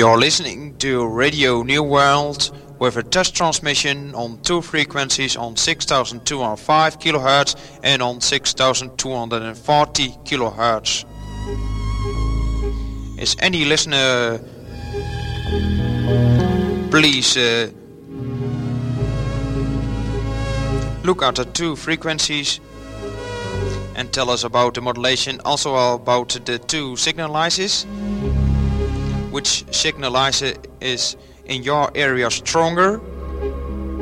You're listening to Radio New World with a test transmission on two frequencies on 6205 kHz and on 6240 kHz. Is any listener please look at the two frequencies and tell us about the modulation, also about the two signalizers. Which signalizer is in your area stronger?